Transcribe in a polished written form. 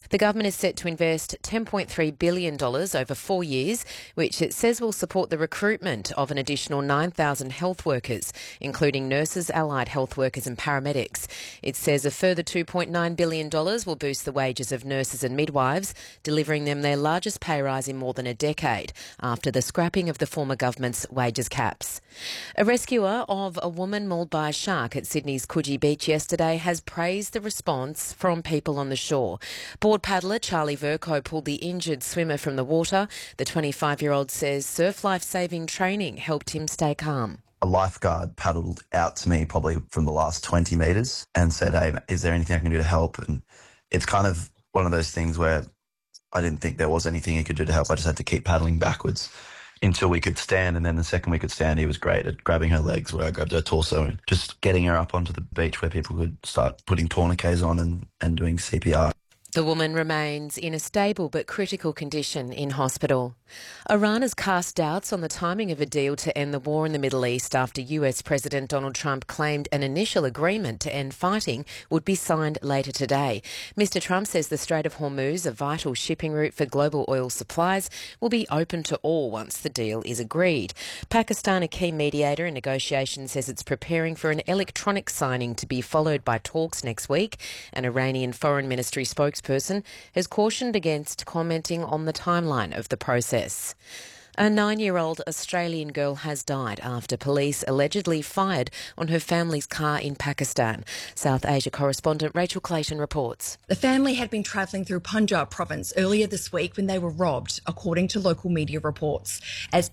The government is set to invest $10.3 billion over 4 years, which it says will support the recruitment of an additional 9,000 health workers, including nurses, allied health workers and paramedics. It says a further $2.9 billion will boost the wages of nurses and midwives, delivering them their largest pay rise in more than a decade after the scrapping of the former government's wages caps. A rescuer of a woman mauled by a shark at Sydney's Coogee Beach yesterday has praised the response from people on the shore. Board paddler Charlie Vercoe pulled the injured swimmer from the water. The 25-year-old says surf life-saving training helped him stay calm. A lifeguard paddled out to me probably from the last 20 metres and said, "Hey, is there anything I can do to help?" And it's kind of one of those things where I didn't think there was anything he could do to help. I just had to keep paddling backwards until we could stand, and then the second we could stand, he was great at grabbing her legs where I grabbed her torso and just getting her up onto the beach where people could start putting tourniquets on and doing CPR. The woman remains in a stable but critical condition in hospital. Iran has cast doubts on the timing of a deal to end the war in the Middle East after US President Donald Trump claimed an initial agreement to end fighting would be signed later today. Mr. Trump says the Strait of Hormuz, a vital shipping route for global oil supplies, will be open to all once the deal is agreed. Pakistan, a key mediator in negotiations, says it's preparing for an electronic signing to be followed by talks next week. An Iranian Foreign Ministry spokesperson has cautioned against commenting on the timeline of the process. A 9-year-old Australian girl has died after police allegedly fired on her family's car in Pakistan. South Asia correspondent Rachel Clayton reports. The family had been travelling through Punjab province earlier this week when they were robbed, according to local media reports. As